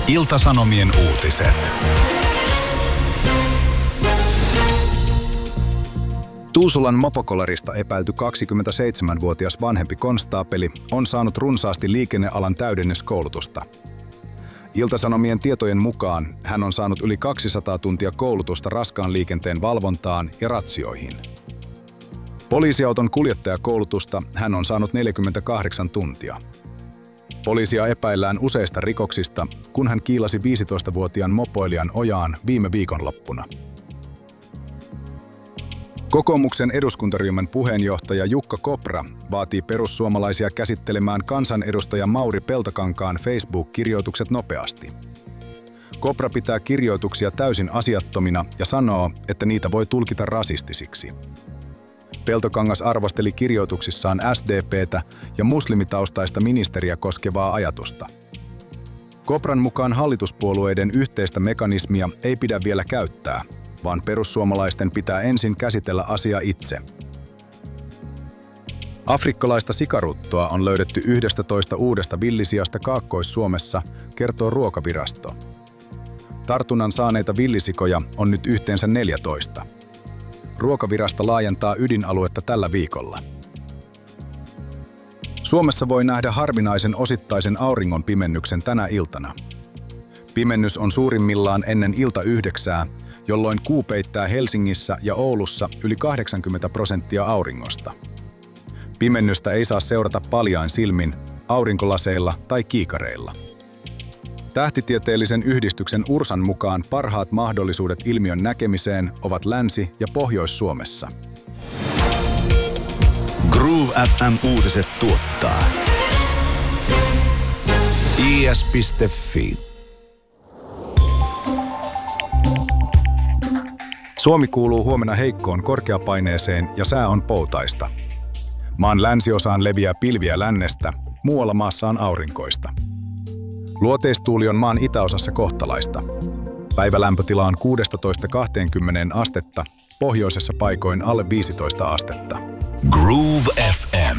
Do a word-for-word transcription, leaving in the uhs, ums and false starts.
Ilta-Sanomien uutiset. Tuusulan mopokolarista epäilty kaksikymmentäseitsemänvuotias vanhempi konstaapeli on saanut runsaasti liikennealan täydennyskoulutusta. Ilta-Sanomien tietojen mukaan hän on saanut yli kaksisataa tuntia koulutusta raskaan liikenteen valvontaan ja ratsioihin. Poliisiauton kuljettajakoulutusta hän on saanut neljäkymmentäkahdeksan tuntia. Poliisia epäillään useista rikoksista, kun hän kiilasi viisitoistavuotiaan mopoilijan ojaan viime viikonloppuna. Kokoomuksen eduskuntaryhmän puheenjohtaja Jukka Kopra vaatii perussuomalaisia käsittelemään kansanedustaja Mauri Peltokankaan Facebook-kirjoitukset nopeasti. Kopra pitää kirjoituksia täysin asiattomina ja sanoo, että niitä voi tulkita rasistisiksi. Peltokangas arvosteli kirjoituksissaan S D P:tä ja muslimitaustaista ministeriä koskevaa ajatusta. Kopran mukaan hallituspuolueiden yhteistä mekanismia ei pidä vielä käyttää, vaan perussuomalaisten pitää ensin käsitellä asia itse. Afrikkalaista sikaruttoa on löydetty yhdestätoista uudesta villisiasta Kaakkois-Suomessa, kertoo Ruokavirasto. Tartunnan saaneita villisikoja on nyt yhteensä neljätoista. Ruokavirasto laajentaa ydinaluetta tällä viikolla. Suomessa voi nähdä harvinaisen osittaisen auringonpimennyksen tänä iltana. Pimennys on suurimmillaan ennen ilta yhdeksää, jolloin kuu peittää Helsingissä ja Oulussa yli kahdeksankymmentä prosenttia auringosta. Pimennystä ei saa seurata paljain silmin, aurinkolaseilla tai kiikareilla. Tähtitieteellisen yhdistyksen Ursan mukaan parhaat mahdollisuudet ilmiön näkemiseen ovat Länsi- ja Pohjois-Suomessa. Groove F M-uutiset tuottaa I S piste Fi. Suomi kuuluu huomenna heikkoon korkeapaineeseen ja sää on poutaista. Maan länsiosaan leviää pilviä lännestä, muualla maassa on aurinkoista. Luoteistuuli on maan itäosassa kohtalaista. Päivälämpötila on kuusitoista kaksikymmentä astetta, pohjoisessa paikoin alle viisitoista astetta. Groove F M.